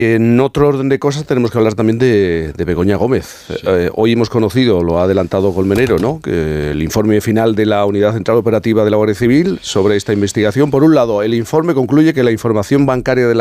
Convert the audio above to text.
En otro orden de cosas tenemos que hablar también de Begoña Gómez. Sí. Hoy hemos conocido, lo ha adelantado Colmenero, ¿no?, que el informe final de la Unidad Central Operativa de la Guardia Civil sobre esta investigación. Por un lado, el informe concluye que la información bancaria de la